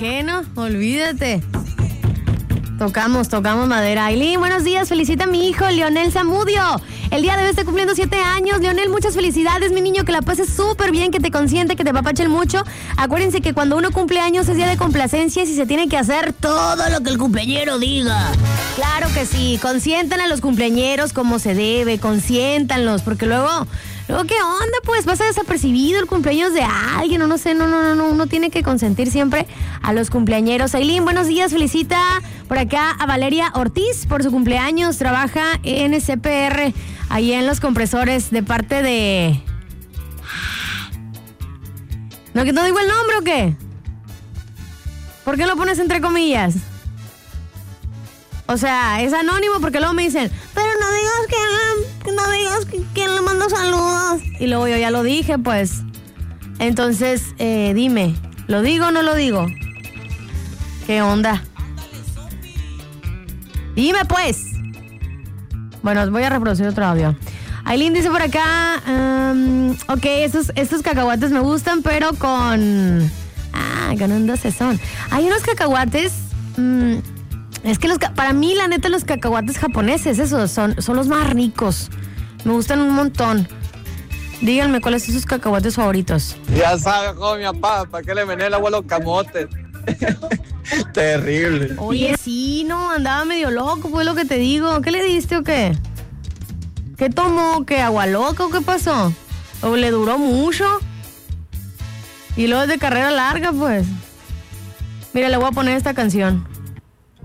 ¿Qué no? Olvídate. Tocamos madera. Aileen, buenos días. Felicita a mi hijo, Leonel Zamudio. El día de hoy está cumpliendo 7 años. Leonel, muchas felicidades, mi niño. Que la pases súper bien, que te consiente, que te apapachen mucho. Acuérdense que cuando uno cumple años es día de complacencias y se tiene que hacer todo lo que el cumpleañero diga. Claro que sí. Consientan a los cumpleañeros como se debe. Consiéntanlos, porque luego, ¿qué onda? Pues pasa desapercibido el cumpleaños de alguien, o no sé, no, uno tiene que consentir siempre a los cumpleañeros. Aileen, buenos días, felicita por acá a Valeria Ortiz por su cumpleaños, trabaja en CPR, ahí en los compresores, de parte de... ¿No digo el nombre o qué? ¿Por qué lo pones entre comillas? O sea, es anónimo porque luego me dicen, pero no digas quién le manda saludos. Y luego yo ya lo dije, pues. Entonces, dime, ¿lo digo o no lo digo? ¿Qué onda? Dime, pues. Bueno, voy a reproducir otro audio. Aileen dice por acá, ok, estos cacahuates me gustan, pero con un docezón. Hay unos cacahuates... Es que para mí, la neta, los cacahuates japoneses, esos son los más ricos. Me gustan un montón. Díganme, ¿cuáles son sus cacahuates favoritos? Ya sabes, cómo mi papá, ¿para qué le venía el agua a los camotes? Terrible. Oye, sí, no, andaba medio loco, fue lo que te digo. ¿Qué le diste o qué? ¿Qué tomó? ¿Qué agua loca o qué pasó? ¿O le duró mucho? Y luego es de carrera larga, pues. Mira, le voy a poner esta canción.